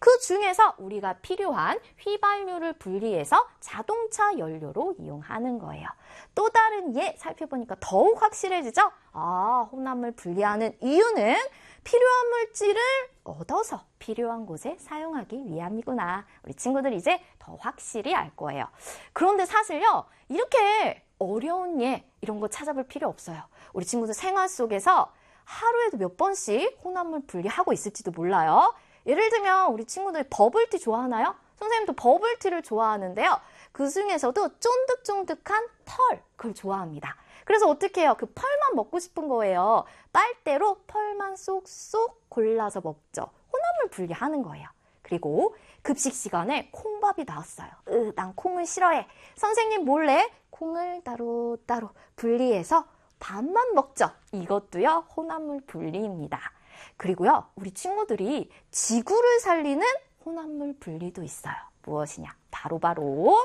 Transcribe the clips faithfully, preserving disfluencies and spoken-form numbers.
그 중에서 우리가 필요한 휘발유를 분리해서 자동차 연료로 이용하는 거예요. 또 다른 예 살펴보니까 더욱 확실해지죠? 아, 혼합물 분리하는 이유는 필요한 물질을 얻어서 필요한 곳에 사용하기 위함이구나. 우리 친구들 이제 더 확실히 알 거예요. 그런데 사실요, 이렇게 어려운 예 이런 거 찾아볼 필요 없어요. 우리 친구들 생활 속에서 하루에도 몇 번씩 혼합물 분리하고 있을지도 몰라요. 예를 들면 우리 친구들이 버블티 좋아하나요? 선생님도 버블티를 좋아하는데요. 그 중에서도 쫀득쫀득한 펄, 그걸 좋아합니다. 그래서 어떻게 해요? 그 펄만 먹고 싶은 거예요. 빨대로 펄만 쏙쏙 골라서 먹죠. 혼합물 분리하는 거예요. 그리고 급식 시간에 콩밥이 나왔어요. 으, 난 콩을 싫어해. 선생님 몰래 콩을 따로따로 분리해서 밥만 먹죠. 이것도요, 혼합물 분리입니다. 그리고요, 우리 친구들이 지구를 살리는 혼합물 분리도 있어요. 무엇이냐? 바로바로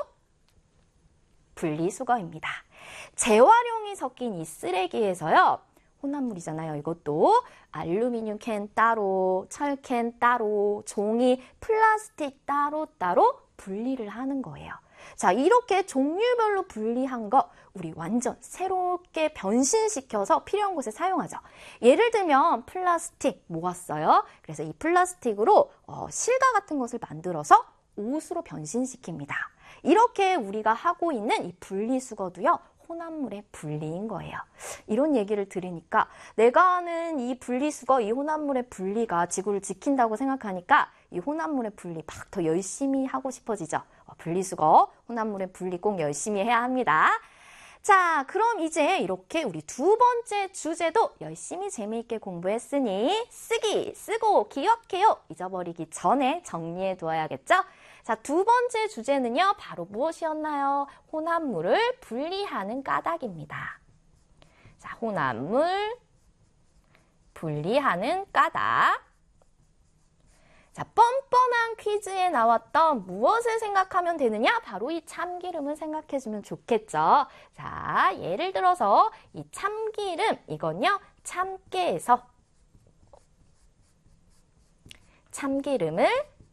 분리수거입니다. 재활용이 섞인 이 쓰레기에서요, 혼합물이잖아요. 이것도 알루미늄 캔 따로, 철캔 따로, 종이, 플라스틱 따로따로 분리를 하는 거예요. 자, 이렇게 종류별로 분리한 거 우리 완전 새롭게 변신시켜서 필요한 곳에 사용하죠. 예를 들면 플라스틱 모았어요. 그래서 이 플라스틱으로 어, 실과 같은 것을 만들어서 옷으로 변신시킵니다. 이렇게 우리가 하고 있는 이 분리수거도요, 혼합물의 분리인 거예요. 이런 얘기를 들으니까 내가 하는 이 분리수거, 이 혼합물의 분리가 지구를 지킨다고 생각하니까 이 혼합물의 분리 막 더 열심히 하고 싶어지죠. 분리수거, 혼합물의 분리 꼭 열심히 해야 합니다. 자, 그럼 이제 이렇게 우리 두 번째 주제도 열심히 재미있게 공부했으니 쓰기, 쓰고, 기억해요. 잊어버리기 전에 정리해 두어야겠죠? 자, 두 번째 주제는요, 바로 무엇이었나요? 혼합물을 분리하는 까닭입니다. 자, 혼합물 분리하는 까닭. 자, 뻔뻔한 퀴즈에 나왔던 무엇을 생각하면 되느냐? 바로 이 참기름을 생각해주면 좋겠죠. 자, 예를 들어서 이 참기름, 이건요, 참깨에서 참기름을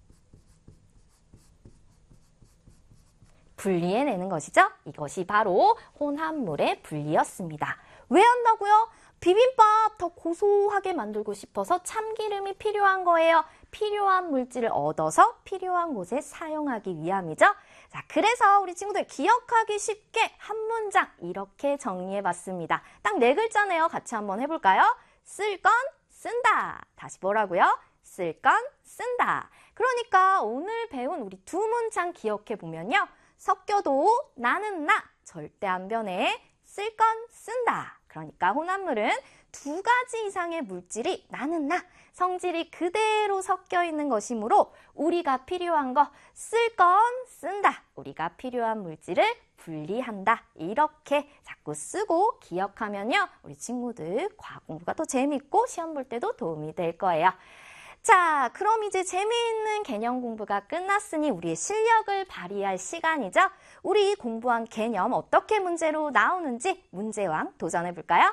분리해내는 것이죠. 이것이 바로 혼합물의 분리였습니다. 왜 한다고요? 비빔밥 더 고소하게 만들고 싶어서 참기름이 필요한 거예요. 필요한 물질을 얻어서 필요한 곳에 사용하기 위함이죠. 자, 그래서 우리 친구들 기억하기 쉽게 한 문장 이렇게 정리해봤습니다. 딱 네 글자네요. 같이 한번 해볼까요? 쓸 건 쓴다. 다시 뭐라고요? 쓸 건 쓴다. 그러니까 오늘 배운 우리 두 문장 기억해보면요. 섞여도 나는 나, 절대 안 변해, 쓸 건 쓴다. 그러니까 혼합물은 두 가지 이상의 물질이 나는 나, 성질이 그대로 섞여 있는 것이므로 우리가 필요한 거 쓸 건 쓴다. 우리가 필요한 물질을 분리한다. 이렇게 자꾸 쓰고 기억하면요, 우리 친구들 과학 공부가 더 재밌고 시험 볼 때도 도움이 될 거예요. 자, 그럼 이제 재미있는 개념 공부가 끝났으니 우리의 실력을 발휘할 시간이죠. 우리 공부한 개념 어떻게 문제로 나오는지 문제왕 도전해볼까요?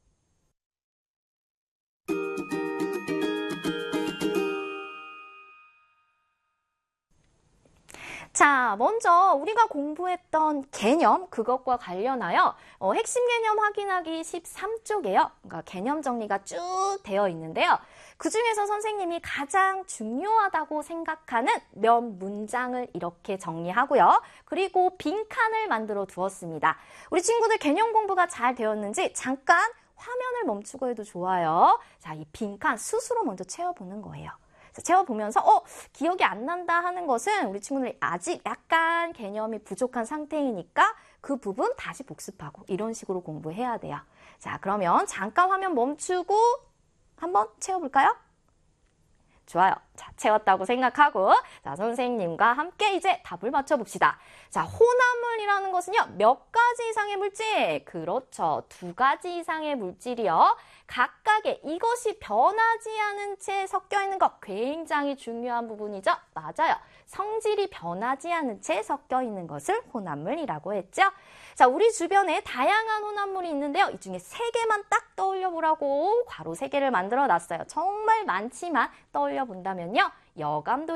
자, 먼저 우리가 공부했던 개념, 그것과 관련하여 어, 핵심 개념 확인하기 십삼 쪽에요. 그러니까 개념 정리가 쭉 되어 있는데요. 그 중에서 선생님이 가장 중요하다고 생각하는 몇 문장을 이렇게 정리하고요. 그리고 빈칸을 만들어 두었습니다. 우리 친구들 개념 공부가 잘 되었는지 잠깐 화면을 멈추고 해도 좋아요. 자, 이 빈칸 스스로 먼저 채워보는 거예요. 채워보면서 어 기억이 안 난다 하는 것은 우리 친구들이 아직 약간 개념이 부족한 상태이니까 그 부분 다시 복습하고 이런 식으로 공부해야 돼요. 자, 그러면 잠깐 화면 멈추고 한번 채워볼까요? 좋아요. 자, 채웠다고 생각하고 자, 선생님과 함께 이제 답을 맞춰봅시다. 자, 혼합물이라는 것은요, 몇 가지 이상의 물질? 그렇죠. 두 가지 이상의 물질이요. 각각의 이것이 변하지 않은 채 섞여 있는 것 굉장히 중요한 부분이죠. 맞아요. 성질이 변하지 않은 채 섞여 있는 것을 혼합물이라고 했죠. 자, 우리 주변에 다양한 혼합물이 있는데요. 이 중에 세 개만 딱 떠올려 보라고 괄호 세 개를 만들어 놨어요. 정말 많지만 떠올려 본다면요. 여감도